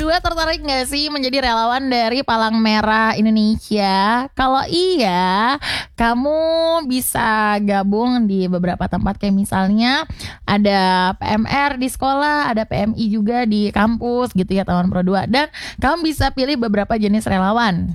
Pro 2 tertarik gak sih menjadi relawan dari Palang Merah Indonesia? Kalau iya, kamu bisa gabung di beberapa tempat kayak misalnya ada PMR di sekolah, ada PMI juga di kampus gitu ya Taman Pro 2. Dan kamu bisa pilih beberapa jenis relawan.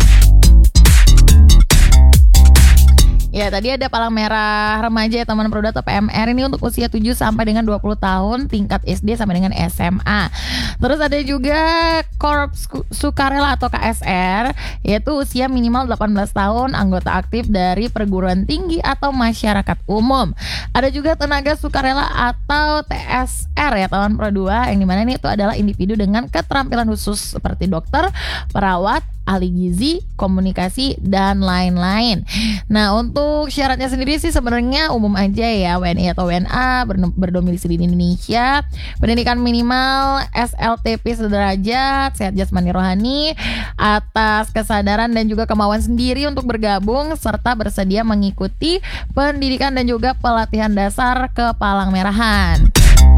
Ya, tadi ada Palang Merah Remaja Taman Pro 2 atau PMR ini untuk usia 7 sampai dengan 20 tahun tingkat SD sampai dengan SMA. Terus ada juga Korps Sukarela atau KSR, yaitu usia minimal 18 tahun, anggota aktif dari perguruan tinggi atau masyarakat umum. Ada juga Tenaga Sukarela atau TSR ya Taman Pro 2, yang dimana ini itu adalah individu dengan keterampilan khusus seperti dokter, perawat, ahli gizi, komunikasi, dan lain-lain. Nah, untuk syaratnya sendiri sih sebenarnya umum aja ya, WNI atau WNA, berdomisili di Indonesia, pendidikan minimal SLTP sederajat, sehat jasmani rohani, atas kesadaran dan juga kemauan sendiri untuk bergabung, serta bersedia mengikuti pendidikan dan juga pelatihan dasar Kepalang Merahan.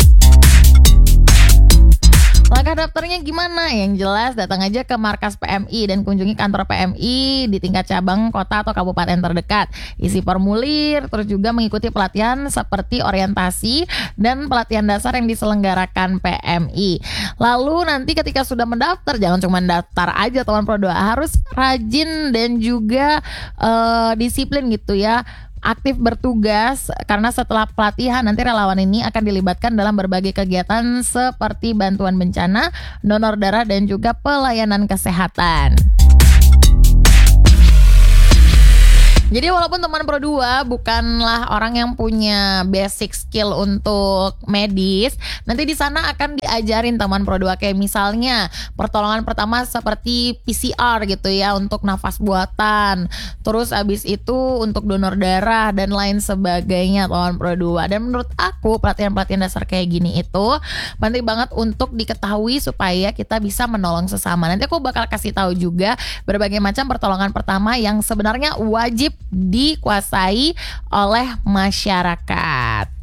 Langkah daftarnya gimana? Yang jelas datang aja ke markas PMI dan kunjungi kantor PMI di tingkat cabang, kota atau kabupaten terdekat. Isi formulir, terus juga mengikuti pelatihan seperti orientasi dan pelatihan dasar yang diselenggarakan PMI. Lalu nanti ketika sudah mendaftar, jangan cuma daftar aja Taman Pro 2, harus rajin dan juga disiplin gitu ya. Aktif bertugas karena setelah pelatihan nanti relawan ini akan dilibatkan dalam berbagai kegiatan seperti bantuan bencana, donor darah dan juga pelayanan kesehatan. Jadi walaupun Taman Pro 2 bukanlah orang yang punya basic skill untuk medis, nanti di sana akan diajarin Taman Pro 2 kayak misalnya pertolongan pertama seperti PCR gitu ya untuk nafas buatan. Terus abis itu untuk donor darah dan lain sebagainya Taman Pro 2. Dan menurut aku pelatihan-pelatihan dasar kayak gini itu penting banget untuk diketahui supaya kita bisa menolong sesama. Nanti aku bakal kasih tahu juga berbagai macam pertolongan pertama yang sebenarnya wajib dikuasai oleh masyarakat.